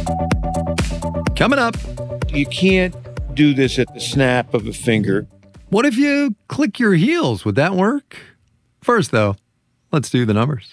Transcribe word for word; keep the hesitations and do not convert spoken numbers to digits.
Coming up, You can't do this at the snap of a finger. what if you click your heels? Would that work? First, though, let's do the numbers.